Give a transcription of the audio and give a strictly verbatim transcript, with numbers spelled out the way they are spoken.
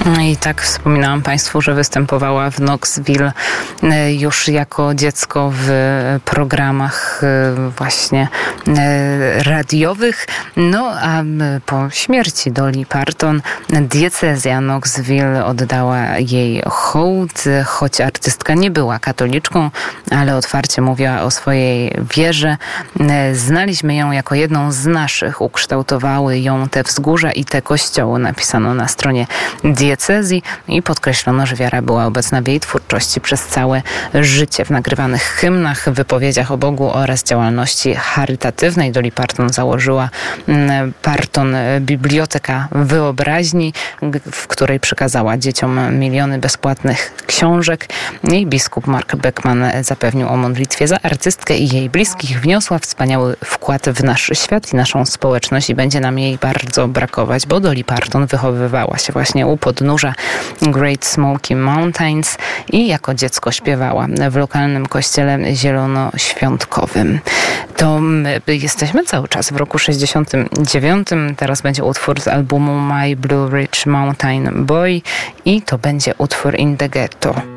I tak wspominałam Państwu, że występowała w Knoxville już jako dziecko w programach właśnie radiowych. No a po śmierci Dolly Parton diecezja Knoxville oddała jej hołd, choć artystka nie była katoliczką, ale otwarcie mówiła o swojej wierze. Znaliśmy ją jako jedną z naszych, ukształtowały ją te wzgórza i te kościoły, napisano na stronie diecezji i podkreślono, że wiara była obecna w jej twórczości przez całe życie. W nagrywanych hymnach, wypowiedziach o Bogu oraz działalności charytatywnej Dolly Parton założyła Parton Biblioteka Wyobraźni, w której przekazała dzieciom miliony bezpłatnych książek. Jej biskup Mark Beckman zapewnił o modlitwie za artystkę i jej bliskich. Wniosła wspaniały wkład w nasz świat i naszą społeczność i będzie nam jej bardzo brakować, bo Dolly Parton wychowywała się właśnie u podnóża Great Smoky Mountains i jako dziecko śpiewała w lokalnym kościele zielonoświątkowym. To my jesteśmy cały czas w roku sześćdziesiątym dziewiątym. Teraz będzie utwór z albumu My Blue Ridge Mountain Boy i to będzie utwór In the Ghetto.